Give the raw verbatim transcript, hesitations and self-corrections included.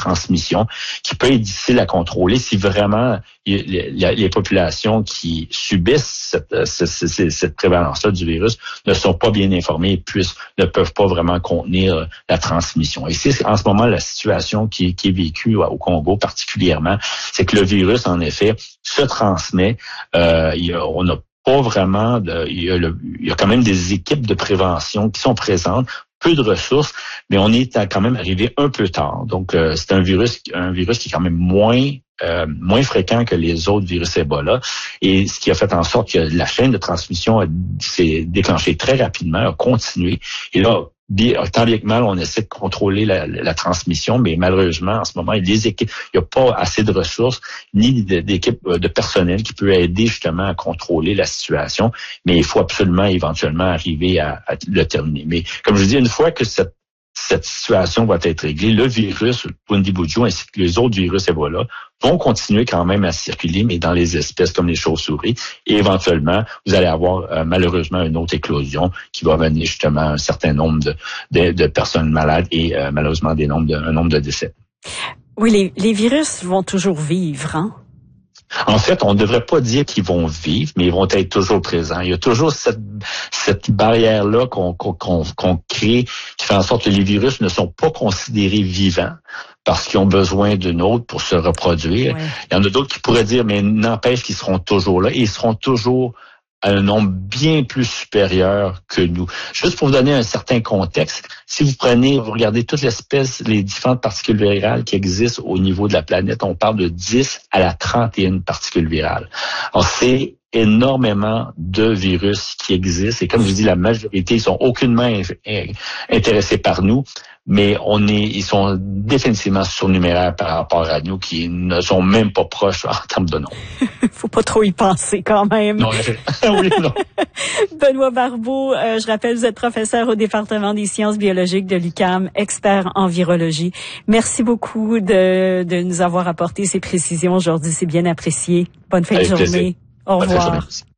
transmission qui peut être difficile à contrôler si vraiment les, les populations qui subissent cette, cette, cette prévalence-là du virus ne sont pas bien informées et plus ne peuvent pas vraiment contenir la transmission. Et c'est en ce moment la situation qui, qui est vécue au Congo particulièrement, c'est que le virus, en effet, se transmet. Euh, il y a, on n'a pas vraiment de, il y a le, il y a quand même des équipes de prévention qui sont présentes, peu de ressources, mais on est quand même arrivé un peu tard. Donc, euh, c'est un virus, un virus qui est quand même moins euh, moins fréquent que les autres virus Ebola. Et ce qui a fait en sorte que la chaîne de transmission a, s'est déclenchée très rapidement, a continué. Et là, bien, tant bien que mal, on essaie de contrôler la, la transmission, mais malheureusement, en ce moment, il y a des équipes, il n'y a pas assez de ressources, ni d'équipes de personnel qui peut aider justement à contrôler la situation. Mais il faut absolument, éventuellement, arriver à, à le terminer. Mais comme je dis, une fois que cette cette situation va être réglée, le virus Bundibugyo ainsi que les autres virus Ebola vont continuer quand même à circuler, mais dans les espèces comme les chauves-souris. Et éventuellement, vous allez avoir euh, malheureusement une autre éclosion qui va venir justement un certain nombre de, de, de personnes malades et euh, malheureusement des nombres de, un nombre de décès. Oui, les, les virus vont toujours vivre, hein? En fait, on ne devrait pas dire qu'ils vont vivre, mais ils vont être toujours présents. Il y a toujours cette, cette barrière-là qu'on, qu'on, qu'on crée qui fait en sorte que les virus ne sont pas considérés vivants parce qu'ils ont besoin d'une autre pour se reproduire. Ouais. Il y en a d'autres qui pourraient dire, mais n'empêche qu'ils seront toujours là et ils seront toujours à un nombre bien plus supérieur que nous. Juste pour vous donner un certain contexte, si vous prenez, vous regardez toutes les espèces, les différentes particules virales qui existent au niveau de la planète, on parle de dix à la trente et une particules virales. Alors, c'est énormément de virus qui existent et comme je dis, la majorité, ils sont aucunement intéressés par nous, mais on est, ils sont définitivement surnuméraires par rapport à nous qui ne sont même pas proches en termes de nombre. Faut pas trop y penser quand même. Non, oui, non. Benoît Barbeau, euh, je rappelle, vous êtes professeur au département des sciences biologiques de l'U Q A M, expert en virologie. Merci beaucoup de, de nous avoir apporté ces précisions aujourd'hui, c'est bien apprécié. Bonne fin de journée. Au revoir.